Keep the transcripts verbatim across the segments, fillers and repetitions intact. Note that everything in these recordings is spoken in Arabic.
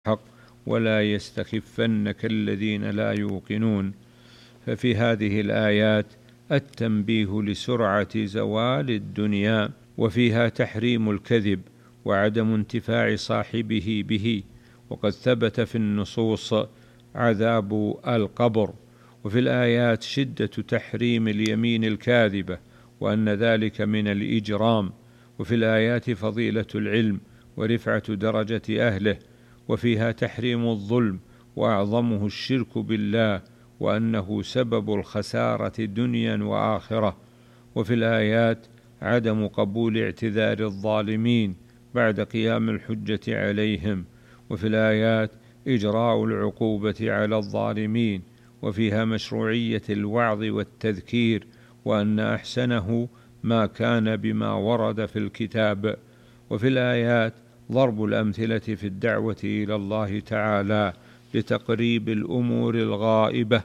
الحق ولا يستخفنك الذين لا يوقنون. ففي هذه الآيات التنبيه لسرعة زوال الدنيا، وفيها تحريم الكذب وعدم انتفاع صاحبه به، وقد ثبت في النصوص عذاب القبر. وفي الآيات شدة تحريم اليمين الكاذبة وأن ذلك من الإجرام. وفي الآيات فضيلة العلم ورفعة درجة أهله، وفيها تحريم الظلم وأعظمه الشرك بالله وأنه سبب الخسارة دنيا وآخرة. وفي الآيات عدم قبول اعتذار الظالمين بعد قيام الحجة عليهم. وفي الآيات إجراء العقوبة على الظالمين، وفيها مشروعية الوعظ والتذكير وأن أحسنه ما كان بما ورد في الكتاب. وفي الآيات ضرب الأمثلة في الدعوة إلى الله تعالى لتقريب الأمور الغائبة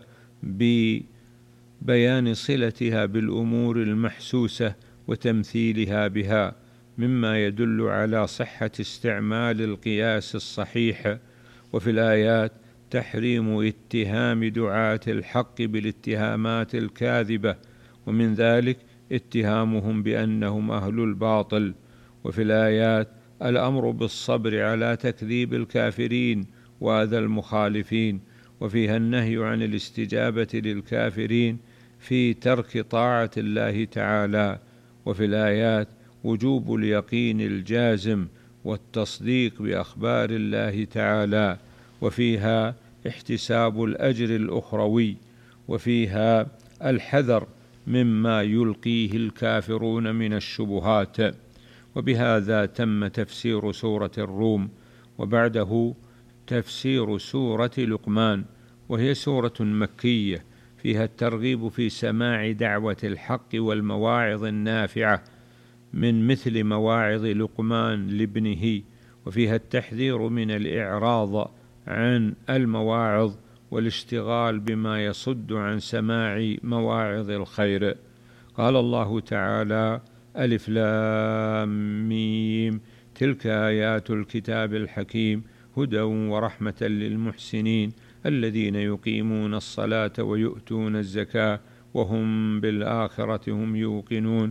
ببيان صلتها بالأمور المحسوسة وتمثيلها بها، مما يدل على صحة استعمال القياس الصحيح. وفي الآيات تحريم اتهام دعاة الحق بالاتهامات الكاذبة، ومن ذلك اتهامهم بأنهم أهل الباطل. وفي الآيات الأمر بالصبر على تكذيب الكافرين وأذى المخالفين، وفيها النهي عن الاستجابة للكافرين في ترك طاعة الله تعالى. وفي الآيات وجوب اليقين الجازم والتصديق بأخبار الله تعالى، وفيها احتساب الأجر الأخروي، وفيها الحذر مما يلقيه الكافرون من الشبهات. وبهذا تم تفسير سورة الروم، وبعده تفسير سورة لقمان، وهي سورة مكية فيها الترغيب في سماع دعوة الحق والمواعظ النافعة من مثل مواعظ لقمان لابنه، وفيها التحذير من الإعراض عن المواعظ والاشتغال بما يصد عن سماع مواعظ الخير. قال الله تعالى: ألف لام ميم، تلك آيات الكتاب الحكيم، هدى ورحمة للمحسنين الذين يقيمون الصلاة ويؤتون الزكاة وهم بالآخرة هم يوقنون،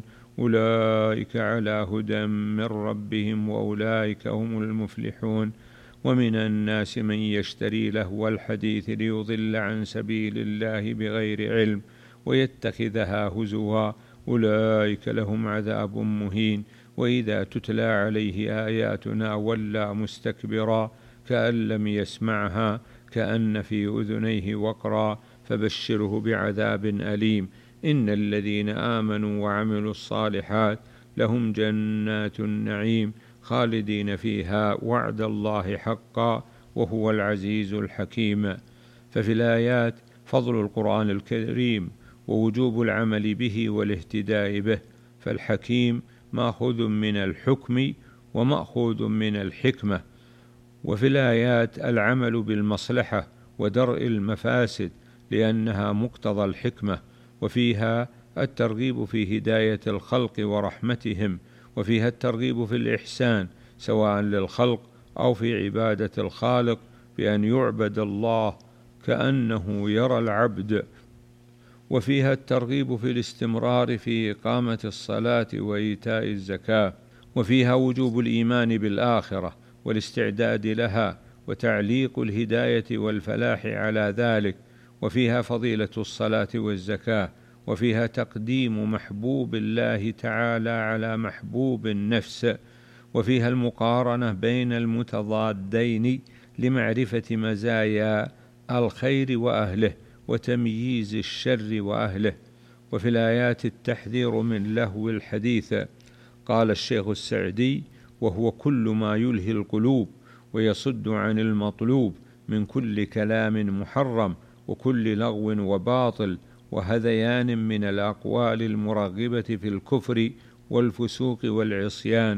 أولئك على هدى من ربهم وأولئك هم المفلحون. ومن الناس من يشتري لهو الحديث ليضل عن سبيل الله بغير علم ويتخذها هزوا، أولئك لهم عذاب مهين. وإذا تتلى عليه آياتنا ولى مستكبرا كأن لم يسمعها كأن في أذنيه وقرا، فبشره بعذاب أليم. إن الذين آمنوا وعملوا الصالحات لهم جنات النعيم خالدين فيها وعد الله حقا وهو العزيز الحكيم. ففي الآيات فضل القرآن الكريم ووجوب العمل به والاهتداء به، فالحكيم مأخوذ من الحكم ومأخوذ من الحكمة. وفي الآيات العمل بالمصلحة ودرء المفاسد لأنها مقتضى الحكمة، وفيها الترغيب في هداية الخلق ورحمتهم، وفيها الترغيب في الإحسان سواء للخلق أو في عبادة الخالق بأن يعبد الله كأنه يرى العبد، وفيها الترغيب في الاستمرار في إقامة الصلاة وإيتاء الزكاة، وفيها وجوب الإيمان بالآخرة والاستعداد لها وتعليق الهداية والفلاح على ذلك، وفيها فضيلة الصلاة والزكاة، وفيها تقديم محبوب الله تعالى على محبوب النفس، وفيها المقارنة بين المتضادين لمعرفة مزايا الخير وأهله وتمييز الشر وأهله. وفي الآيات التحذير من لهو الحديث. قال الشيخ السعدي: وهو كل ما يلهي القلوب ويصد عن المطلوب من كل كلام محرم وكل لغو وباطل وهذيان من الأقوال المرغبة في الكفر والفسوق والعصيان،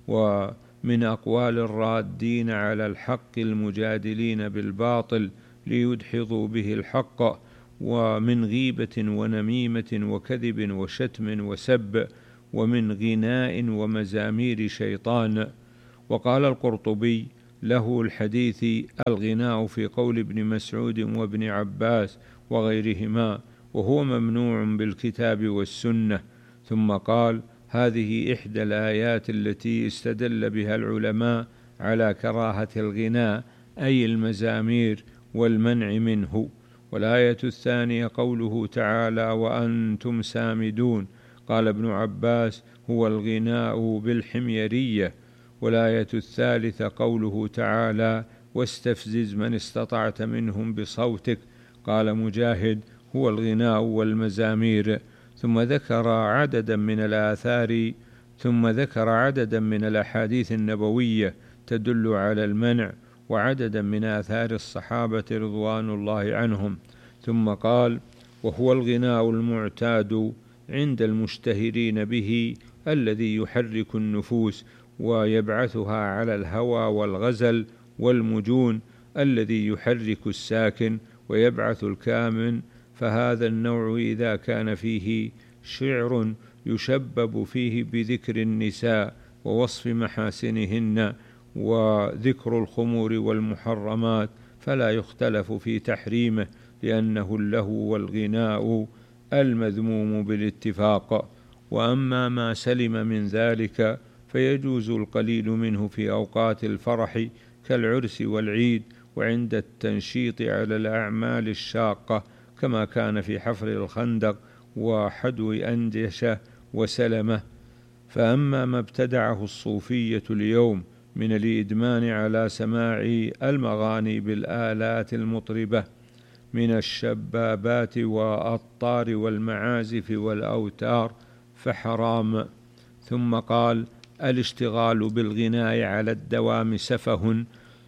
ومن أقوال الرادين على الحق المجادلين بالباطل ليدحضوا به الحق، ومن غيبة ونميمة وكذب وشتم وسب، ومن غناء ومزامير شيطان. وقال القرطبي: له الحديث الغناء في قول ابن مسعود وابن عباس وغيرهما، وهو ممنوع بالكتاب والسنة. ثم قال: هذه إحدى الآيات التي استدل بها العلماء على كراهة الغناء، أي المزامير، والمنع منه. والآية الثانية قوله تعالى: وأنتم سامدون. قال ابن عباس: هو الغناء بالحميرية. والآية الثالثة قوله تعالى: واستفزز من استطعت منهم بصوتك. قال مجاهد: هو الغناء والمزامير. ثم ذكر عددا من الآثار ثم ذكر عددا من الأحاديث النبوية تدل على المنع، وعددا من آثار الصحابة رضوان الله عنهم. ثم قال: وهو الغناء المعتاد عند المشتهرين به، الذي يحرك النفوس ويبعثها على الهوى والغزل والمجون، الذي يحرك الساكن ويبعث الكامن. فهذا النوع إذا كان فيه شعر يشبب فيه بذكر النساء ووصف محاسنهن وذكر الخمور والمحرمات فلا يختلف في تحريمه، لأنه اللهو والغناء المذموم بالاتفاق. وأما ما سلم من ذلك فيجوز القليل منه في أوقات الفرح كالعرس والعيد، وعند التنشيط على الأعمال الشاقة، كما كان في حفر الخندق وحدو أندشة وسلمة. فأما ما ابتدعه الصوفية اليوم من الإدمان على سماع المغاني بالآلات المطربة من الشبابات والطار والمعازف والأوتار فحرام. ثم قال: الاشتغال بالغناء على الدوام سفه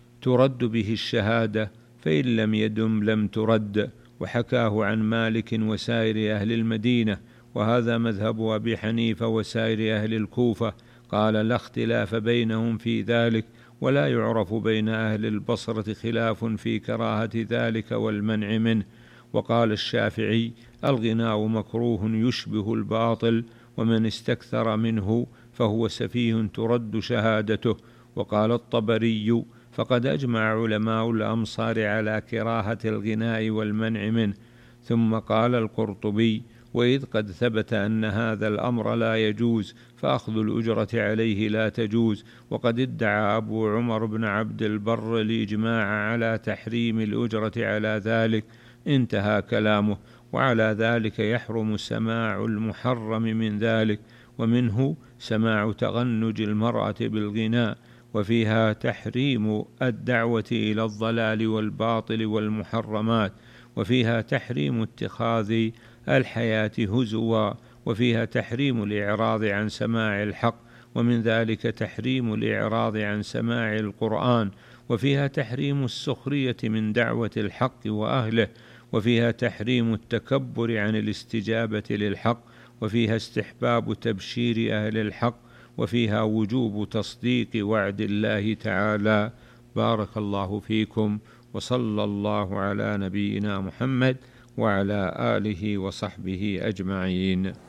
ترد به الشهادة، فإن لم يدم لم ترد. وحكاه عن مالك وسائر أهل المدينة، وهذا مذهب أبي حنيفة وسائر أهل الكوفة. قال: لا اختلاف بينهم في ذلك، ولا يعرف بين أهل البصرة خلاف في كراهة ذلك والمنع منه. وقال الشافعي: الغناء مكروه يشبه الباطل، ومن استكثر منه فهو سفيه ترد شهادته. وقال الطبري: فقد أجمع علماء الأمصار على كراهة الغناء والمنع منه. ثم قال القرطبي: وإذ قد ثبت أن هذا الأمر لا يجوز، فأخذ الأجرة عليه لا تجوز. وقد ادعى أبو عمر بن عبد البر الإجماع على تحريم الأجرة على ذلك. انتهى كلامه. وعلى ذلك يحرم سماع المحرم من ذلك، ومنه سماع تغنج المرأة بالغناء، وفيها تحريم الدعوة إلى الضلال والباطل والمحرمات، وفيها تحريم اتخاذ الحياة هزوا، وفيها تحريم الإعراض عن سماع الحق، ومن ذلك تحريم الإعراض عن سماع القرآن، وفيها تحريم السخرية من دعوة الحق وأهله، وفيها تحريم التكبر عن الاستجابة للحق، وفيها استحباب تبشير أهل الحق، وفيها وجوب تصديق وعد الله تعالى. بارك الله فيكم، وصلى الله على نبينا محمد وعلى آله وصحبه أجمعين.